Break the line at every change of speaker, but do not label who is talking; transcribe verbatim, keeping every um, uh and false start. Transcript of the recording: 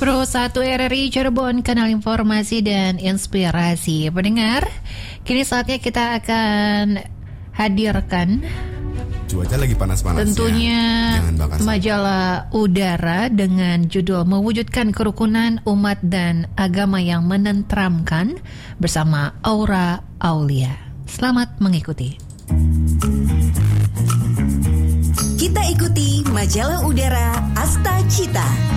Pro satu R R I Cirebon, kanal informasi dan inspirasi. Pendengar, kini saatnya kita akan hadirkan
cuaca lagi panas-panasnya.
Tentunya majalah Udara dengan judul Mewujudkan Kerukunan Umat dan Agama yang Menentramkan bersama Aura Aulia. Selamat mengikuti.
Kita ikuti majalah Udara Asta Cita.